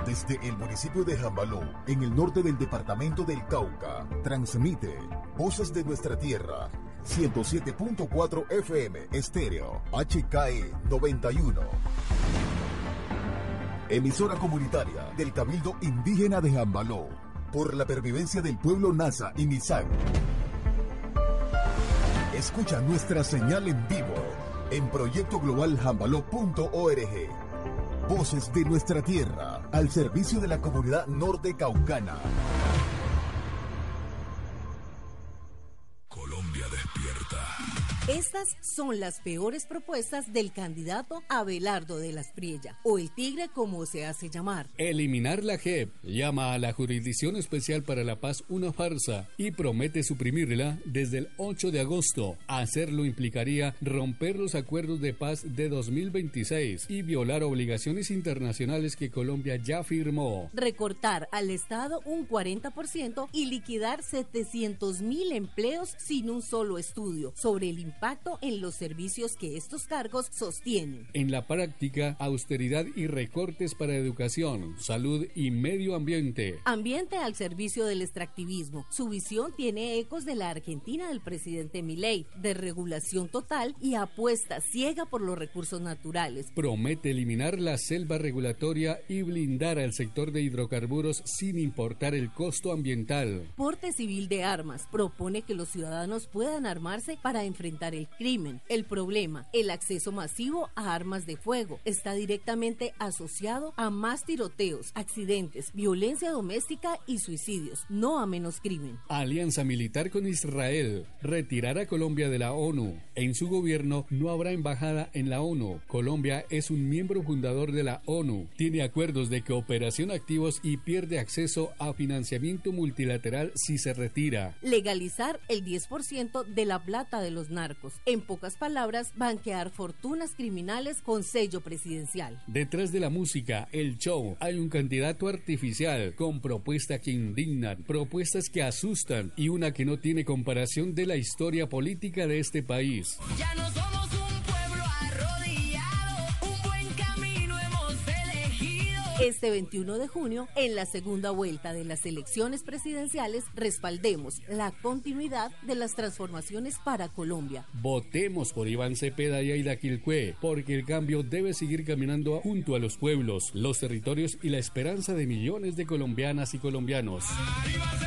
Desde el municipio de Jambaló, en el norte del departamento del Cauca, transmite Voces de Nuestra Tierra, 107.4 FM estéreo, HKE 91. Emisora comunitaria del Cabildo Indígena de Jambaló, por la pervivencia del pueblo Nasa y Misán. Escucha nuestra señal en vivo en proyectoglobaljambaló.org. Voces de Nuestra Tierra, al servicio de la comunidad norte caucana. Colombia despierta. Estas son las peores propuestas del candidato Abelardo de la Espriella, o el Tigre como se hace llamar. Eliminar la JEP, llama a la Jurisdicción Especial para la Paz una farsa y promete suprimirla desde el 8 de agosto. Hacerlo implicaría romper los acuerdos de paz de 2026 y violar obligaciones internacionales que Colombia ya firmó. Recortar al Estado un 40% y liquidar 700.000 empleos sin un solo estudio sobre el impacto en los servicios que estos cargos sostienen. En la práctica, austeridad y recortes para educación, salud y medio ambiente. Ambiente al servicio del extractivismo. Su visión tiene ecos de la Argentina del presidente Milei, de regulación total y apuesta ciega por los recursos naturales. Promete eliminar la selva regulatoria y blindar al sector de hidrocarburos sin importar el costo ambiental. Porte civil de armas. Propone que los ciudadanos puedan armarse para enfrentar el crimen. El problema, el acceso masivo a armas de fuego, está directamente asociado a más tiroteos, accidentes, violencia doméstica y suicidios, no a menos crimen. Alianza militar con Israel. Retirar a Colombia de la ONU. En su gobierno no habrá embajada en la ONU. Colombia es un miembro fundador de la ONU. Tiene acuerdos de cooperación activos y pierde acceso a financiamiento multilateral si se retira. Legalizar el 10% de la plata de los narcos. En pocas palabras, banquear fortunas criminales con sello presidencial. Detrás de la música, el show, hay un candidato artificial con propuestas que indignan, propuestas que asustan y una que no tiene comparación de la historia política de este país. Ya no somos un pueblo arrodillado, un buen camino hemos elegido. Este 21 de junio, en la segunda vuelta de las elecciones presidenciales, respaldemos la continuidad de las transformaciones para Colombia. Votemos por Iván Cepeda y Aida Quilcué, porque el cambio debe seguir caminando junto a los pueblos, los territorios y la esperanza de millones de colombianas y colombianos.